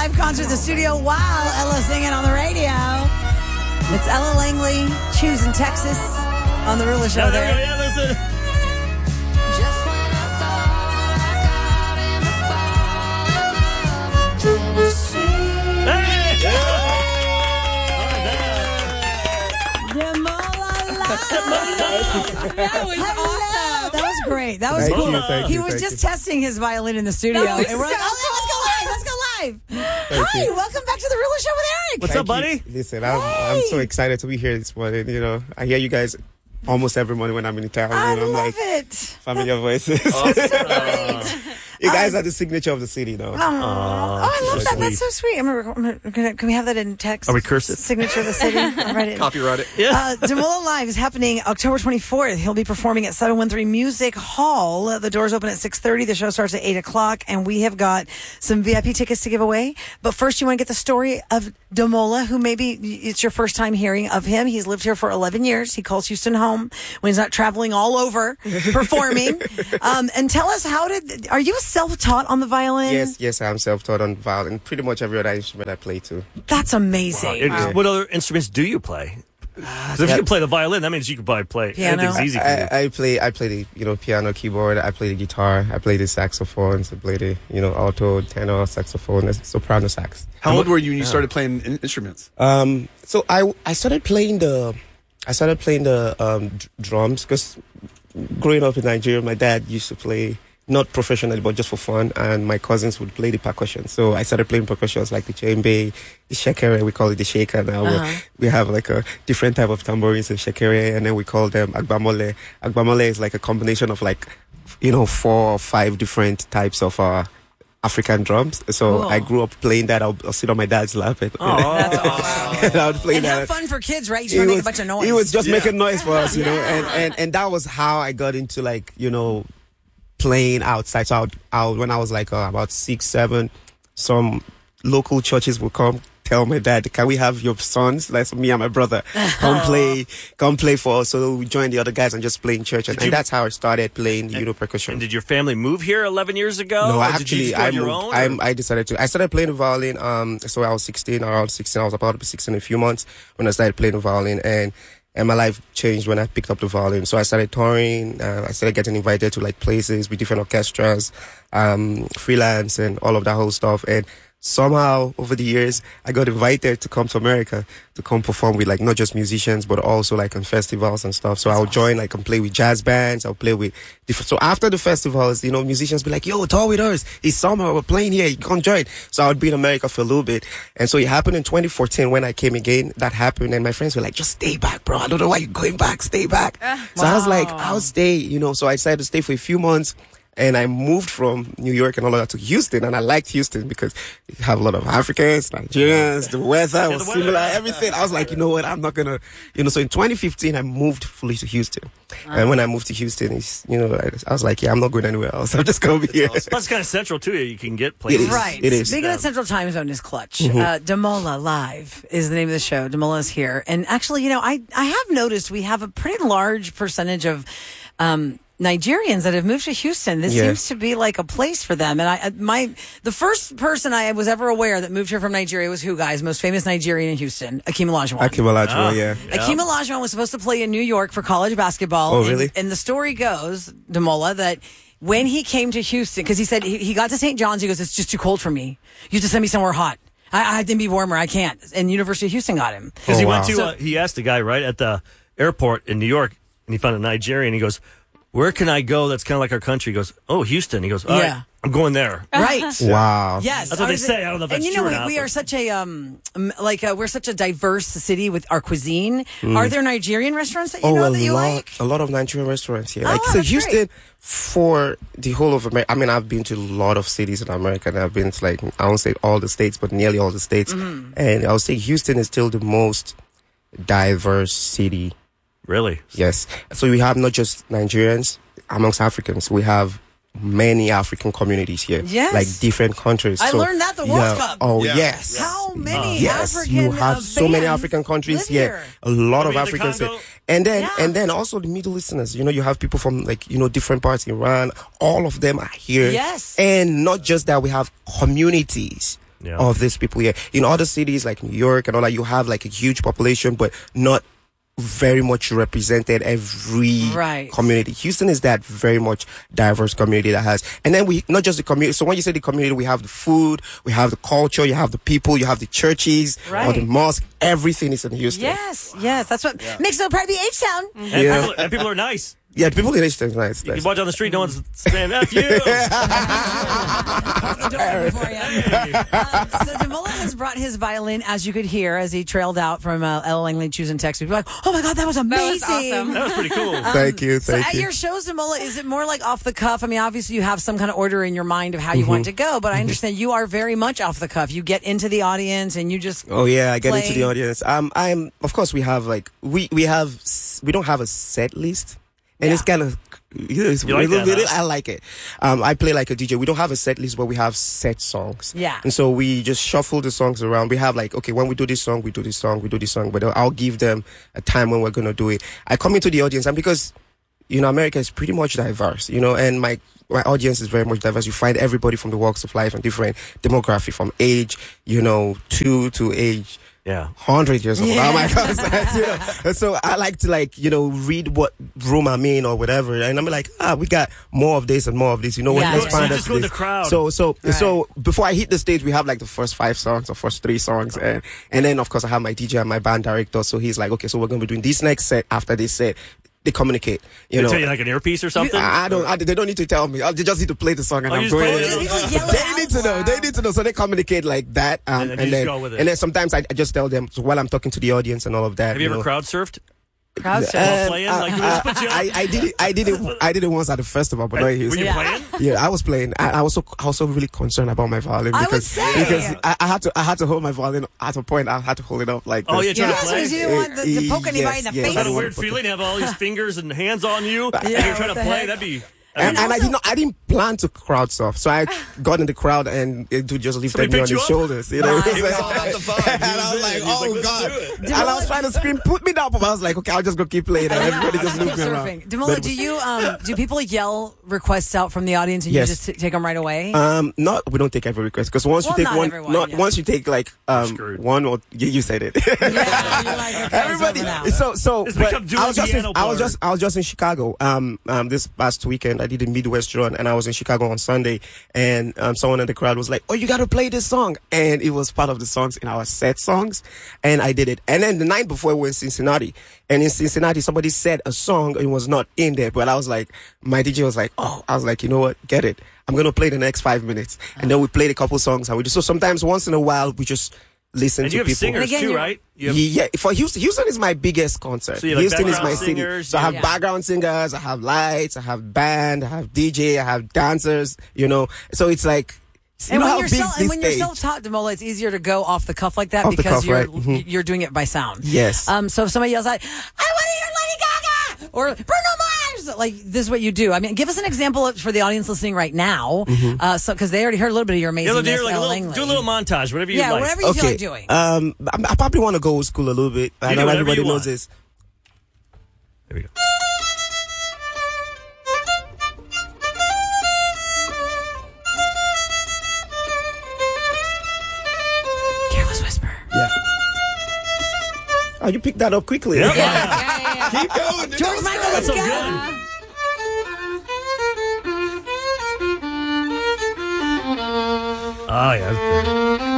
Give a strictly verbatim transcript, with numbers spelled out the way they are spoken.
live concert in the studio while Ella's singing on the radio. It's Ella Langley, Choosing Texas on the Rula Show. No, there. no, yeah, listen. Just when I thought I got in the fall in love, Tennessee. Hey! Demola Live. That was Hello. awesome. That was great. That was Thank cool. you, thank he you, was thank just you. testing his violin in the studio. That was And we're like, so oh, let's go live. Let's go live. Thank Hi, you. welcome back to the Rula Show with Eric. What's up, buddy? Listen, I'm, I'm so excited to be here this morning. You know, I hear you guys almost every morning when I'm in town. I you know, I'm love like it. familiar voices. You guys are the signature of the city, though. Oh, I love so that. That's so sweet. I'm gonna, I'm gonna, gonna- can we have that in text? Are we cursive? Signature of the city. I'll write it. Copyright it. Uh, Demola Live is happening October twenty-fourth. He'll be performing at seven one three Music Hall. The doors open at six thirty. The show starts at eight o'clock, and we have got some V I P tickets to give away. But first, you want to get the story of Demola, who maybe it's your first time hearing of him. He's lived here for eleven years. He calls Houston home when he's not traveling all over performing. um, and tell us, how did, are you self-taught on the violin? Yes, yes, I'm self-taught on violin. Pretty much every other instrument I play too. That's amazing. It- What other instruments do you play? 'Cause if you can play the violin, that means you can probably play. Piano. Anything's easy for you. I, I play, I play the, you know, piano, keyboard. I play the guitar. I play the saxophones. I play the, you know, alto, tenor, saxophone, soprano sax. How old were you when you started playing in- instruments? Um, so I, I started playing the, I started playing the um, d- drums because growing up in Nigeria, my dad used to play, not professionally, but just for fun, and my cousins would play the percussion. So I started playing percussions like the djembe, the shekere, we call it the shaker now. Uh-huh. We have like a different type of tambourines in shekere, and then we call them agbamole. Agbamole is like a combination of like, you know, four or five different types of uh, African drums. So Cool. I grew up playing that. I'll, I'll sit on my dad's lap and, That's awesome. and I would play And that. have fun for kids, right? You just He want to make was, a bunch of noise. he was just Yeah. making noise for us, you know, and, and, and that was how I got into like, you know, playing outside. So I would, I would, when I was like uh, about six, seven, some local churches would come tell my dad, can we have your sons, like me and my brother, come play, come play for us. So we joined the other guys and just play in church. And, you- and that's how I started playing, you know, percussion. And did your family move here eleven years ago? No, or I did you actually, just go I on your moved, own? I'm, or- I decided to, I started playing the violin, um, so I was sixteen, around sixteen, I was about to be sixteen in a few months when I started playing the violin, and, and my life changed when I picked up the violin. So I started touring, uh, I started getting invited to like places with different orchestras, um, freelance and all of that whole stuff, and somehow over the years I got invited to come to America to come perform with like not just musicians but also like on festivals and stuff. So I'll join like and play with jazz bands. I'll play with different. So after the festivals, you know, musicians be like, "Yo, tour with us. It's summer. We're playing here. You come join." So I would be in America for a little bit, and so it happened in twenty fourteen when I came again. That happened, and my friends were like, "Just stay back, bro. I don't know why you're going back. Stay back." So I was like, "I'll stay," you know. So I decided to stay for a few months. And I moved from New York and all of that to Houston, and I liked Houston because you have a lot of Africans, Nigerians, the weather was the weather. similar, everything. I was like, you know what, I'm not gonna, you know. So in twenty fifteen, I moved fully to Houston, and when I moved to Houston, it's, you know, I, I was like, yeah, I'm not going anywhere else. I'm just gonna be here. Plus, it's kind of central too. You can get It places. is. Right. It is. Being in Yeah. that central time zone is clutch. Mm-hmm. Uh, Demola Live is the name of the show. Demola is here. And actually, you know, I, I have noticed we have a pretty large percentage of um, Nigerians that have moved to Houston. This Yeah. seems to be like a place for them. And I, my, the first person I was ever aware that moved here from Nigeria was who, guys? Most famous Nigerian in Houston, Akeem Olajuwon. Akeem Olajuwon, yeah. Akeem Olajuwon was supposed to play in New York for college basketball. Oh, and- really? And, the story goes, Demola, that when he came to Houston, because he said he, he got to Saint John's, he goes, "It's just too cold for me. You have to send me somewhere hot. I, I have to be warmer. I can't." And University of Houston got him. Because he Oh, went wow. to, So- uh, he asked the guy right at the airport in New York, and he found a Nigerian. He goes, "Where can I go that's kind of like our country?" He goes, "Oh, Houston." He goes, "All right, Yeah. I'm going there." Right. Wow. Yes, That's what they Ours- say. I don't know if and that's you know, true or we, not, we but- are such a um, um, like uh, we're such a diverse city with our cuisine. Mm. Are there Nigerian restaurants that you Oh, know a that you lot, like? a lot of Nigerian restaurants here. Oh, Like, so that's Houston, great. for the whole of America. I mean, I've been to a lot of cities in America, and I've been to like, I won't say all the states, but nearly all the states. Mm-hmm. And I'll say Houston is still the most diverse city. Really? Yes. So we have not just Nigerians amongst Africans. We have many African communities here. Yes. Like different countries. I So, learned that the World yeah. Cup. Oh, Yeah. yes. How many Yes, African you have uh, so many bands African countries live here. here? A lot I of mean, the Africans here. Congo- And then, Yeah. and then also the Middle Easterners. You know, you have people from like, you know, different parts, Iran. All of them are here. Yes. And not just that, we have communities Yeah. of these people here. In other cities like New York and all that, you have like a huge population, but not very much represented every Right. community. Houston is that very much diverse community that has, and then we, not just the community. So when you say the community, we have the food, we have the culture, you have the people, you have the churches, or the Right. mosque. Everything is in Houston. Yes, yes, that's what makes it a probably H-Town. And, Yeah. people, and people are nice. Yeah, the people in Houston is nice. You nice. walk down the street, no one's saying F you. Close the door before you. Um, so Demola has brought his violin, as you could hear, as he trailed out from uh, Ella Langley choosing text. People are like, oh my God, that was amazing. That was awesome. That was pretty cool. Thank you, So thank at you. your shows, Demola, is it more like off the cuff? I mean, obviously you have some kind of order in your mind of how you want it to go, but I understand you are very much off the cuff. You get into the audience and you just Oh yeah, I get play. into the audience. Um, I'm of course we have like we we have s- we don't have a set list, and Yeah. it's kind of you know, it's You like really- that, really- huh? I like it. Um, I play like a D J. We don't have a set list, but we have set songs. Yeah. and so we just shuffle the songs around. We have like okay, when we do this song, we do this song, we do this song, but I'll give them a time when we're gonna do it. I come into the audience, and because you know America is pretty much diverse, you know, and my my audience is very much diverse. You find everybody from the walks of life and different demographic, from age, you know, two to age Yeah. hundred years old. Yeah. Oh my God! you know? And so I like to like you know read what room I'm in or whatever, and I'm like, ah, we got more of this and more of this. You know what? Yeah, Let's yeah, find yeah. us Just go with this. the crowd. So so Right. so before I hit the stage, we have like the first five songs or first three songs, and and then of course I have my D J and my band director. So he's like, okay, so we're gonna be doing this next set after this set. They communicate, you They know. tell you like an earpiece or something. I I don't. I, they don't need to tell me. I, they just need to play the song, and Oh, you I'm just going. play it? Do people yell it They out need to know. loud? They need to know. So they communicate like that, um, And then and you then just go with it. and then sometimes I, I just tell them so while I'm talking to the audience and all of that. Have you ever know. crowd surfed? crowd surf. While Um, playing? I, Like, I, put you I, I did it. I did it. I did it once at the festival, but not in Were Houston. you Yeah. playing? Yeah, I was playing. I, I was so I was so really concerned about my violin I would because say. because I, I had to I had to hold my violin at a point. I had to hold it up like Oh, this. yeah, Yeah, trying to so play. you didn't want the, to poke anybody in the Yes, yes. face. Is that a don't weird wanna put feeling to have all these fingers and hands on you and Yeah, you're trying what to the play? heck? That'd be. And, And and I also- did not. I didn't plan to crowd surf, so I got in the crowd and it would just lifted Somebody me on picked you his up? shoulders. You know, Nice. It was all about the vibe. and I was like, He was "Oh like, God!" let's do it. And I was trying to scream, "Put me down!" But I was like, "Okay, I'll just go keep playing." And everybody just moved me around. Surfing. Demola, But- do you um do people yell requests out from the audience and Yes. you just t- take them right away? Um, not we don't take every request because once Well, you take not one, everyone, not yeah. once you take like um screwed. one or you, you said it. yeah, you're like, okay, Everybody, it's over now. so so. It's but become dual I was just in, piano I was player. just I was just in Chicago. Um, um, this past weekend I did a Midwest run, and I was in Chicago on Sunday, and um, someone in the crowd was like, "Oh, you got to play this song," and it was part of the songs in our set songs, and I did it. And then the night before we were in Cincinnati, and in Cincinnati somebody said a song, it was not in there, but I was like, my D J was like, "Oh," I was like, "You know what? Get it. I'm gonna play the next five minutes," and then we played a couple songs, and we just so sometimes once in a while we just listen And to you have people. singers And again, too, you're- right? You have, Yeah, for Houston, Houston is my biggest concert. So you have, like, Houston is my background city. singers, So I have yeah. background singers, I have lights, I have band, I have D J, I have dancers. You know, so it's like you And know when how you're big self, this and when you're stage. self-taught, Demola, it's easier to go off the cuff like that Off the because cuff, you're right. Mhm. you're doing it by sound. Yes. Um. So if somebody yells out, "I want to hear Lady Gaga" or Bruno Mars, like this is what you do. I mean, give us an example of- for the audience listening right now, Mm-hmm. uh, so because they already heard a little bit of your you amazing. know, do, like a little, do a little montage, whatever you Yeah, like. whatever you feel Okay. like doing. Um, I, I probably want to go old school a little bit. I You do know whatever everybody you knows want. this. There we go. Careless whisper. Yeah. Oh, you picked that up quickly. Yeah. Yeah, yeah, yeah. Keep going. dude. George Michael, let's so go. good. Oh, yeah. that's good.